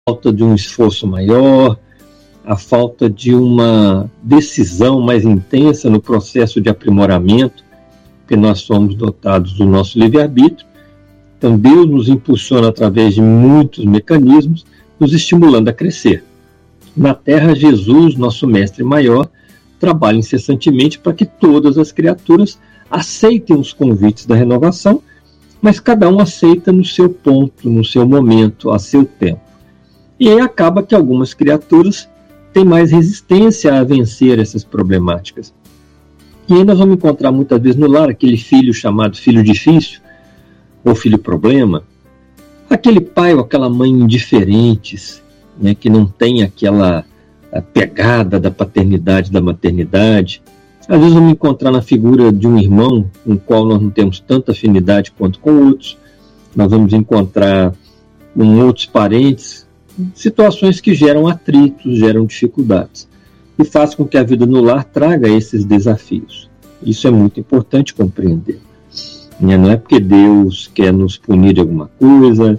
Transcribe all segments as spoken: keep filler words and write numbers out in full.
falta de um esforço maior, a falta de uma decisão mais intensa no processo de aprimoramento, porque nós somos dotados do nosso livre-arbítrio. Então Deus nos impulsiona através de muitos mecanismos, nos estimulando a crescer. Na Terra, Jesus, nosso mestre maior, trabalha incessantemente para que todas as criaturas aceitem os convites da renovação, mas cada um aceita no seu ponto, no seu momento, a seu tempo. E aí acaba que algumas criaturas têm mais resistência a vencer essas problemáticas. E aí nós vamos encontrar muitas vezes no lar aquele filho chamado filho difícil, ou filho problema, aquele pai ou aquela mãe indiferentes, né, que não tem aquela pegada da paternidade, da maternidade. Às vezes vamos encontrar na figura de um irmão com o qual nós não temos tanta afinidade quanto com outros. Nós vamos encontrar com outros parentes situações que geram atritos, geram dificuldades, e faz com que a vida no lar traga esses desafios. Isso é muito importante compreender. Não é porque Deus quer nos punir de alguma coisa,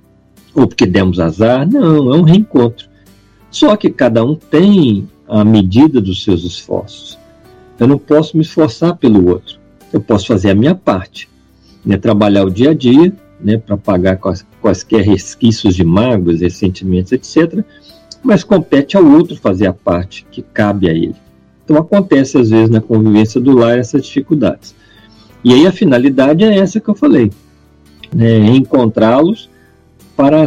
ou porque demos azar, não, é um reencontro. Só que cada um tem a medida dos seus esforços. Eu não posso me esforçar pelo outro, eu posso fazer a minha parte, né? Trabalhar o dia a dia, né, para pagar quais, quaisquer resquícios de mágoas, ressentimentos, etcétera. Mas compete ao outro fazer a parte que cabe a ele. Então acontece às vezes na convivência do lar essas dificuldades. E aí a finalidade é essa que eu falei, né, encontrá-los para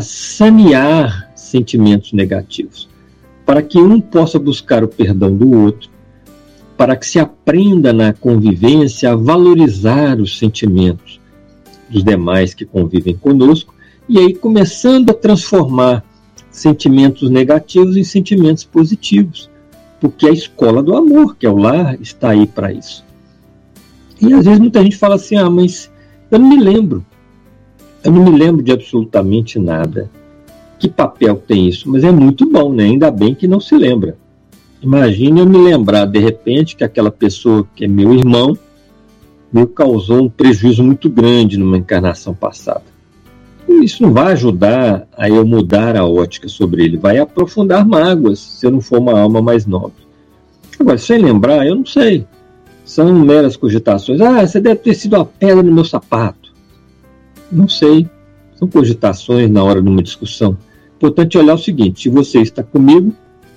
sanear sentimentos negativos, para que um possa buscar o perdão do outro, para que se aprenda na convivência a valorizar os sentimentos dos demais que convivem conosco, e aí começando a transformar sentimentos negativos em sentimentos positivos, porque a escola do amor, que é o lar, está aí para isso. E às vezes muita gente fala assim, ah, mas eu não me lembro, eu não me lembro de absolutamente nada. Que papel tem isso? Mas é muito bom, né? Ainda bem que não se lembra. Imagine eu me lembrar, de repente, que aquela pessoa que é meu irmão me causou um prejuízo muito grande numa encarnação passada. Isso não vai ajudar a eu mudar a ótica sobre ele, vai aprofundar mágoas, se eu não for uma alma mais nobre. Agora, sem lembrar, eu não sei. São meras cogitações. Ah, você deve ter sido a pedra no meu sapato. Não sei. São cogitações na hora de uma discussão. Importante olhar o seguinte, se você está comigo,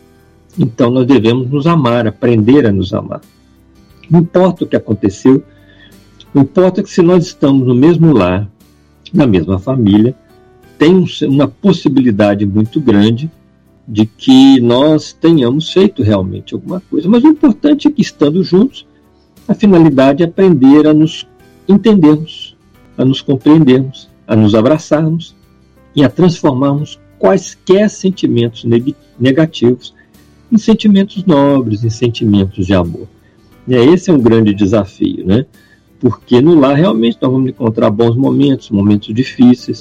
então nós devemos nos amar, aprender a nos amar. Não importa o que aconteceu, não importa que se nós estamos no mesmo lar, na mesma família, tem uma possibilidade muito grande de que nós tenhamos feito realmente alguma coisa. Mas o importante é que, estando juntos, a finalidade é aprender a nos entendermos, a nos compreendermos, a nos abraçarmos e a transformarmos quaisquer sentimentos negativos em sentimentos nobres, em sentimentos de amor. E esse é um grande desafio, né? Porque no lar realmente nós vamos encontrar bons momentos, momentos difíceis.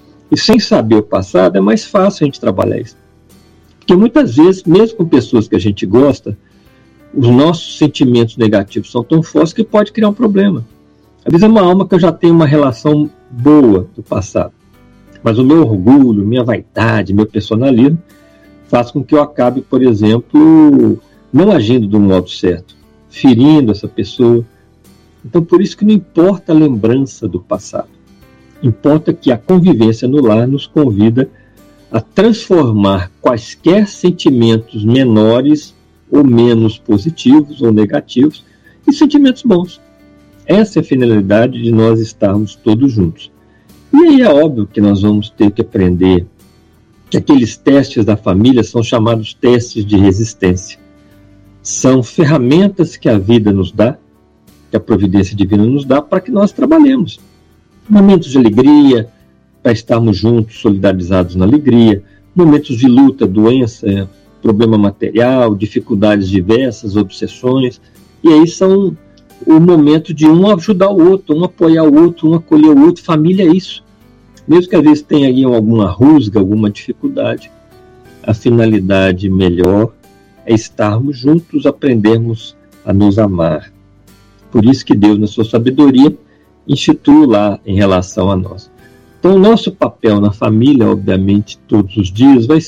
E sem saber o passado é mais fácil a gente trabalhar isso. Porque muitas vezes, mesmo com pessoas que a gente gosta, os nossos sentimentos negativos são tão fortes que pode criar um problema. Às vezes é uma alma que eu já tenho uma relação boa do passado, mas o meu orgulho, minha vaidade, meu personalismo faz com que eu acabe, por exemplo, não agindo do modo certo, ferindo essa pessoa. Então, por isso que não importa a lembrança do passado, importa que a convivência no lar nos convida a transformar quaisquer sentimentos menores ou menos positivos ou negativos em sentimentos bons. Essa é a finalidade de nós estarmos todos juntos. E aí é óbvio que nós vamos ter que aprender que aqueles testes da família são chamados testes de resistência. São ferramentas que a vida nos dá, que a providência divina nos dá, para que nós trabalhemos. Momentos de alegria, para estarmos juntos, solidarizados na alegria. Momentos de luta, doença, problema material, dificuldades diversas, obsessões. E aí são o momento de um ajudar o outro, um apoiar o outro, um acolher o outro. Família é isso. Mesmo que às vezes tenha aí alguma rusga, alguma dificuldade, a finalidade melhor é estarmos juntos, aprendermos a nos amar. Por isso que Deus, na sua sabedoria, institui lá em relação a nós. Então, o nosso papel na família, obviamente, todos os dias, vai